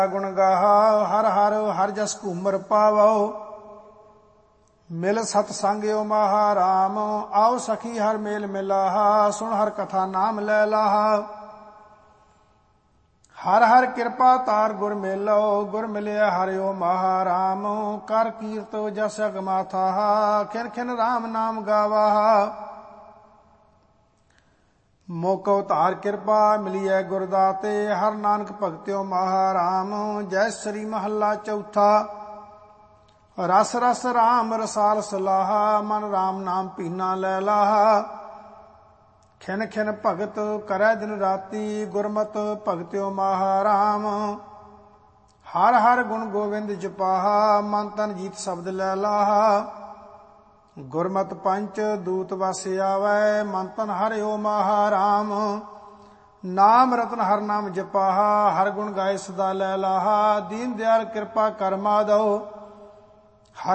ਗੁਣ ਗਾਹਾ ਹਰ ਹਰ ਹਰ ਜਸ ਘੂਮਰ ਪਾਵੋ। ਮਿਲ ਸਤ ਸੰਗਿਓ ਮਹਾਰਾਮ ਆਓ ਸਖੀ ਹਰ ਮੇਲ ਮਿਲਾਹਾ। ਸੁਣ ਹਰ ਕਥਾ ਨਾਮ ਲੈ ਲਾਹਾ। ਹਰ ਹਰ ਕਿਰਪਾ ਤਾਰ ਗੁਰ ਮੇਲੋ ਗੁਰ ਮਿਲਿਆ ਹਰਿਓ ਮਹਾਰਾਮ। ਕਰ ਕੀਰਤ ਜਸ ਅਗਮਾਥਾ ਖਿਨ ਖਿਨ ਰਾਮ ਨਾਮ ਗਾਵਾਹਾ। ਮੁਖ ਅਵਤਾਰ ਕਿਰਪਾ ਮਿਲੀਐ ਗੁਰ ਦਾਤੇ ਹਰ ਨਾਨਕ ਭਗਤਿਓ ਮਹਾਰਾਮ। ਜੈ ਸ੍ਰੀ ਮਹੱਲਾ ਚੌਥਾ। ਰਸ ਰਸ ਰਾਮ ਰਸਾਲ ਸਲਾਹਾ ਮਨ ਰਾਮ ਨਾਮ ਪੀਨਾ ਲੈ ਲਾਹਾ। ਖਿਨ ਖਿਨ ਭਗਤ ਕਰੈ ਦਿਨ ਰਾਤੀ ਗੁਰਮਤਿ ਭਗਤਿਓ ਮਹਾਰਾਮ। ਹਰ ਹਰ ਗੁਣ ਗੋਬਿੰਦ ਜਪਾਹਾ ਮਨ ਤਨ ਜੀਤ ਸ਼ਬਦ ਲੈ ਲਾਹਾ। ਗੁਰਮਤਿ ਪੰਚ ਦੂਤ ਵਸ ਆਵੈ ਮਨ ਤਨ ਹਰਿਓ ਮਹਾਰਾਮ। ਨਾਮ ਰਤਨ ਹਰ ਨਾਮ ਜਪਾਹਾ ਹਰ ਗੁਣ ਗਾਏ ਸਦਾ ਲੈ ਲਾਹਾ। ਦੀਨ ਦਿਆਲ ਕਿਰਪਾ ਕਰ ਮਾਧੋ